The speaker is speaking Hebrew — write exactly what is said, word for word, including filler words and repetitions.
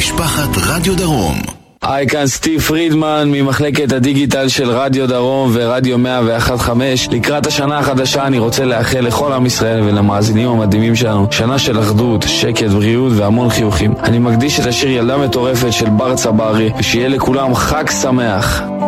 משפחת רדיו דרום. היי, כאן סטיב פרידמן ממחלקת הדיגיטל של רדיו דרום ורדיו מאה ואחת נקודה חמש. לקראת השנה החדשה אני רוצה לאחל לכל עם ישראל ולמאזינים המדהימים שלנו שנה של אחדות, שקט, בריאות והמון חיוכים. אני מקדיש את השיר ילדה מטורפת של בר צברי, ושיהיה לכולם חג שמח.